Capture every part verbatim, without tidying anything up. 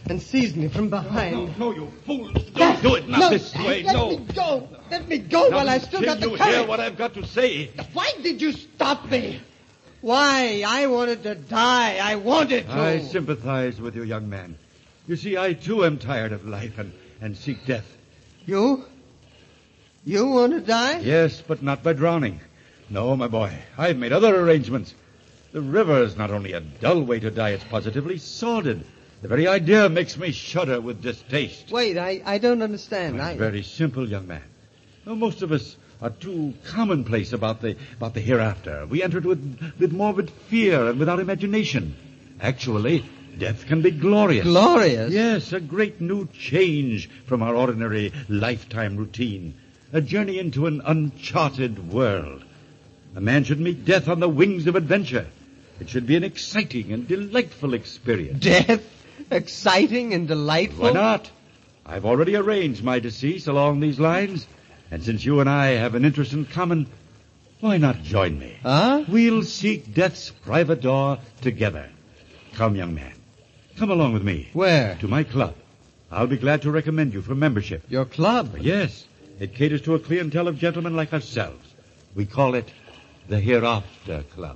and seized me from behind. No, no, no, you fools. Don't do it. Not no, this way. let No. me go. Let me go Now, while I still got the you courage. hear what I've got to say? Why did you stop me? Why? I wanted to die. I wanted to. I sympathize with you, young man. You see, I too am tired of life and, and seek death. You? You want to die? Yes, but not by drowning. No, my boy. I've made other arrangements. The river is not only a dull way to die, it's positively sordid. The very idea makes me shudder with distaste. Wait, I, I don't understand. It's I... very simple, young man. Now, most of us are too commonplace about the about the hereafter. We enter it with, with morbid fear and without imagination. Actually, death can be glorious. Glorious? Yes, a great new change from our ordinary lifetime routine. A journey into an uncharted world. A man should meet death on the wings of adventure. It should be an exciting and delightful experience. Death? Exciting and delightful? Why not? I've already arranged my decease along these lines. And since you and I have an interest in common, why not join me? Huh? We'll seek death's private door together. Come, young man. Come along with me. Where? To my club. I'll be glad to recommend you for membership. Your club? Yes. It caters to a clientele of gentlemen like ourselves. We call it the Hereafter Club.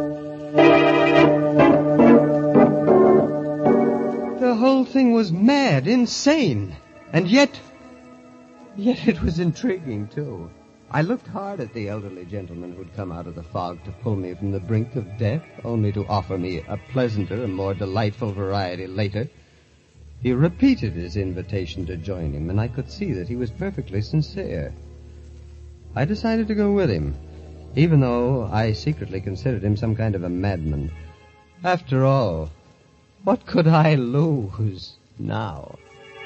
The whole thing was mad, insane. And yet... Yet it was intriguing, too. I looked hard at the elderly gentleman who'd come out of the fog to pull me from the brink of death, only to offer me a pleasanter and more delightful variety later. He repeated his invitation to join him, and I could see that he was perfectly sincere. I decided to go with him, even though I secretly considered him some kind of a madman. After all, what could I lose now?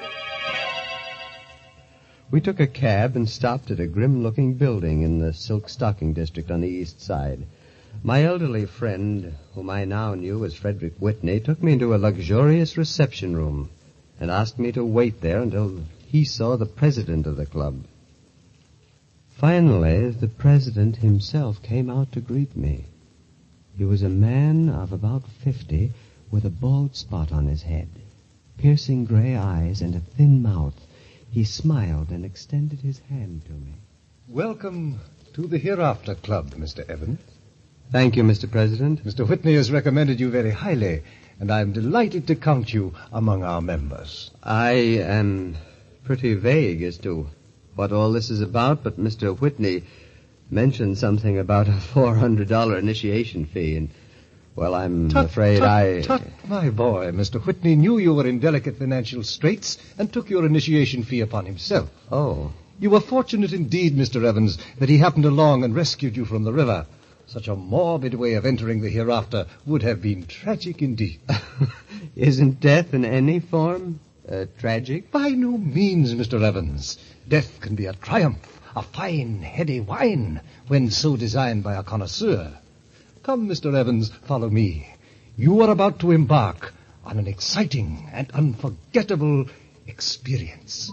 We took a cab and stopped at a grim-looking building in the silk stocking district on the east side. My elderly friend, whom I now knew as Frederick Whitney, took me into a luxurious reception room and asked me to wait there until he saw the president of the club. Finally, the president himself came out to greet me. He was a man of about fifty with a bald spot on his head, piercing gray eyes, and a thin mouth. He smiled and extended his hand to me. Welcome to the Hereafter Club, Mister Evans. Thank you, Mister President. Mister Whitney has recommended you very highly, and I'm delighted to count you among our members. I am pretty vague as to what all this is about, but Mister Whitney mentioned something about a four hundred dollars initiation fee, and, well, I'm tut, afraid tut, I... Tut, my boy, Mister Whitney knew you were in delicate financial straits and took your initiation fee upon himself. Oh. You were fortunate indeed, Mister Evans, that he happened along and rescued you from the river. Such a morbid way of entering the hereafter would have been tragic indeed. Isn't death in any form uh, tragic? By no means, Mister Evans. Death can be a triumph, a fine, heady wine, when so designed by a connoisseur. Come, Mister Evans, follow me. You are about to embark on an exciting and unforgettable experience.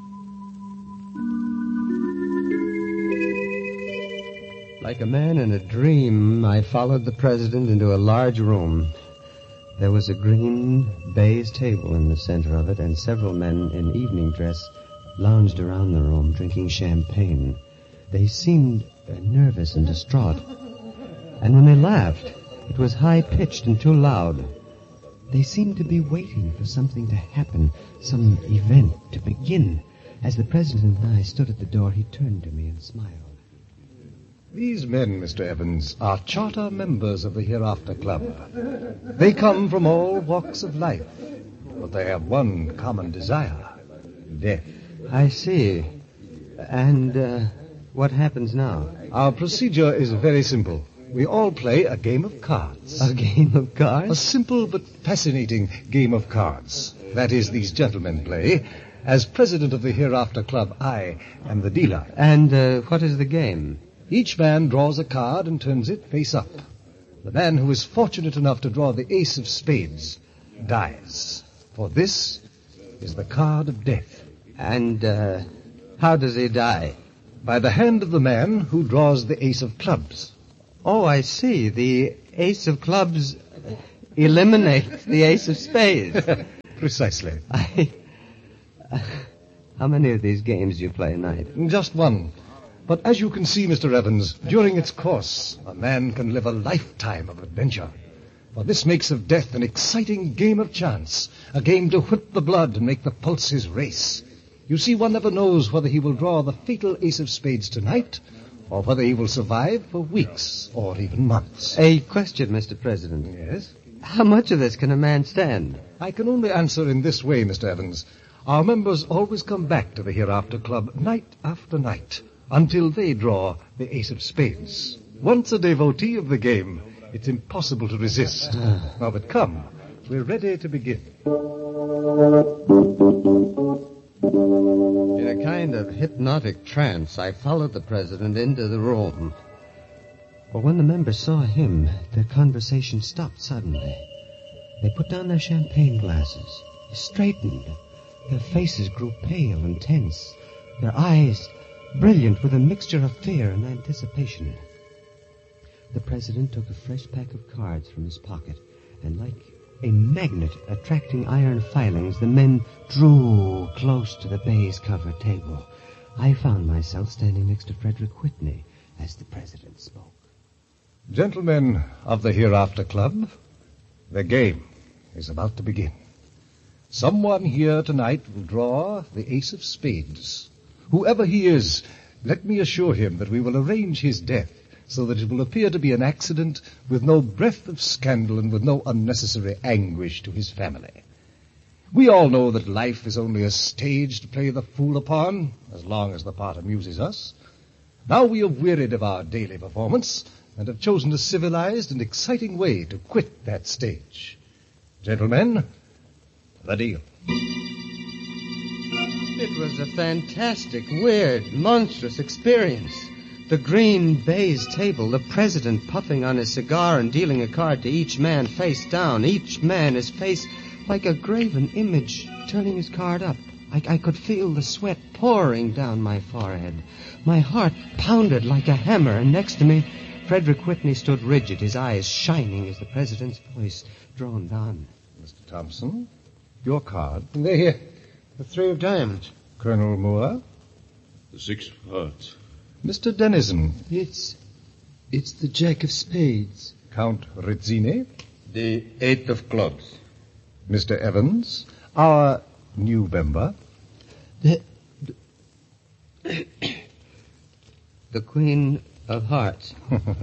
Like a man in a dream, I followed the president into a large room. There was a green baize table in the center of it, and several men in evening dress lounged around the room drinking champagne. They seemed uh, nervous and distraught. And when they laughed, it was high-pitched and too loud. They seemed to be waiting for something to happen, some event to begin. As the president and I stood at the door, he turned to me and smiled. These men, Mister Evans, are charter members of the Hereafter Club. They come from all walks of life, but they have one common desire, death. I see. And uh, what happens now? Our procedure is very simple. We all play a game of cards. A game of cards? A simple but fascinating game of cards. That is, these gentlemen play. As president of the Hereafter Club, I am the dealer. And uh, what is the game? Each man draws a card and turns it face up. The man who is fortunate enough to draw the ace of spades dies. For this is the card of death. And uh, how does he die? By the hand of the man who draws the ace of clubs. Oh, I see. The ace of clubs eliminates the ace of spades. Precisely. I... Uh, how many of these games do you play a night? Just one. But as you can see, Mister Evans, during its course, a man can live a lifetime of adventure. For this makes of death an exciting game of chance, a game to whip the blood and make the pulses race. You see, one never knows whether he will draw the fatal ace of spades tonight, or whether he will survive for weeks or even months. A question, Mister President. Yes? How much of this can a man stand? I can only answer in this way, Mister Evans. Our members always come back to the Hereafter Club night after night, until they draw the ace of spades. Once a devotee of the game, it's impossible to resist. Now, but come, we're ready to begin. In a kind of hypnotic trance, I followed the president into the room. But when the members saw him, their conversation stopped suddenly. They put down their champagne glasses, straightened. Their faces grew pale and tense, their eyes brilliant with a mixture of fear and anticipation. The president took a fresh pack of cards from his pocket, and like a magnet attracting iron filings, the men drew close to the baize-covered table. I found myself standing next to Frederick Whitney as the president spoke. Gentlemen of the Hereafter Club, the game is about to begin. Someone here tonight will draw the ace of spades. Whoever he is, let me assure him that we will arrange his death so that it will appear to be an accident with no breath of scandal and with no unnecessary anguish to his family. We all know that life is only a stage to play the fool upon, as long as the part amuses us. Now we have wearied of our daily performance and have chosen a civilized and exciting way to quit that stage. Gentlemen, the deal. It was a fantastic, weird, monstrous experience. The green baize table, the president puffing on his cigar and dealing a card to each man face down, each man his face like a graven image, turning his card up. I, I could feel the sweat pouring down my forehead. My heart pounded like a hammer, and next to me, Frederick Whitney stood rigid, his eyes shining as the president's voice droned on. Mister Thompson, your card. They're here. The three of diamonds. Colonel Moore. The six of hearts. Mister Dennison. It's... it's the jack of spades. Count Rizzini. The eight of clubs. Mister Evans. Our new member. The... the, the queen of hearts.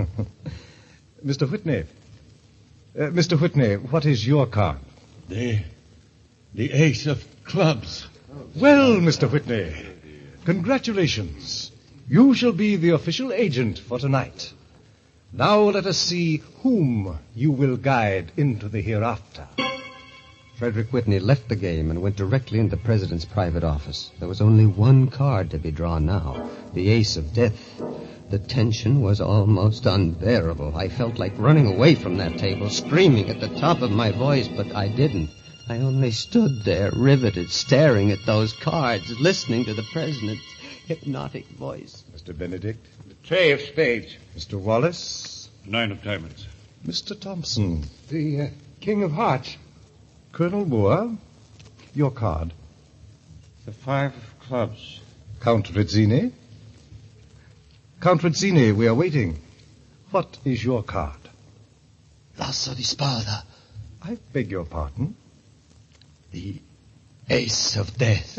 Mister Whitney. Uh, Mister Whitney, what is your card? The... the ace of clubs. Well, Mister Whitney, congratulations. You shall be the official agent for tonight. Now let us see whom you will guide into the hereafter. Frederick Whitney left the game and went directly into the president's private office. There was only one card to be drawn now, the ace of death. The tension was almost unbearable. I felt like running away from that table, screaming at the top of my voice, but I didn't. I only stood there, riveted, staring at those cards, listening to the president's hypnotic voice. Mister Benedict. The tray of spades. Mister Wallace. Nine of diamonds. Mister Thompson. The uh, king of hearts. Colonel Moore, your card. The five of clubs. Count Rizzini. Count Rizzini, we are waiting. What is your card? L'asso di spada. I beg your pardon? The ace of death.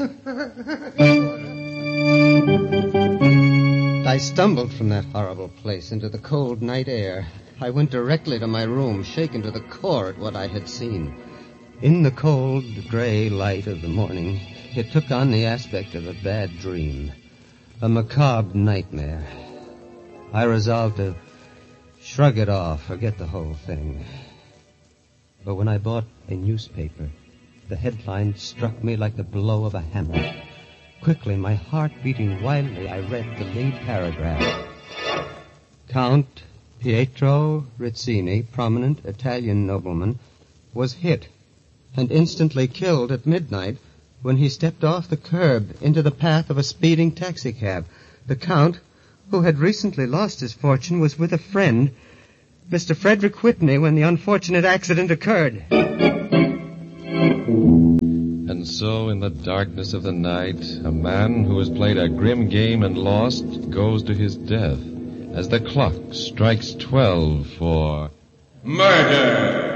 I stumbled from that horrible place into the cold night air. I went directly to my room, shaken to the core at what I had seen. In the cold, gray light of the morning, it took on the aspect of a bad dream, a macabre nightmare. I resolved to shrug it off, forget the whole thing. But when I bought a newspaper, the headline struck me like the blow of a hammer. Quickly, my heart beating wildly, I read the lead paragraph. Count Pietro Rizzini, prominent Italian nobleman, was hit and instantly killed at midnight when he stepped off the curb into the path of a speeding taxicab. The Count, who had recently lost his fortune, was with a friend, Mister Frederick Whitney, when the unfortunate accident occurred. And so, in the darkness of the night, a man who has played a grim game and lost goes to his death as the clock strikes twelve for murder.